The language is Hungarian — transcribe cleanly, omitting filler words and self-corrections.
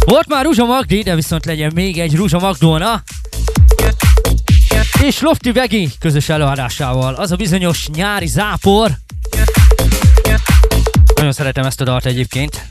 Volt már Ruzsa Magdi, de viszont legyen még egy Ruzsa Magdolna. És Lofty Vegi közös előadásával. Az a bizonyos nyári zápor. Nagyon szeretem ezt a dalt egyébként.